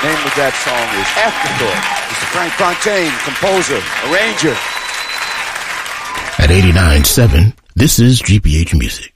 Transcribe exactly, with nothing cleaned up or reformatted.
Name of that song is Afterthought. Mister Frank Fontaine, composer, arranger. At eighty-nine point seven, this is G P H Music.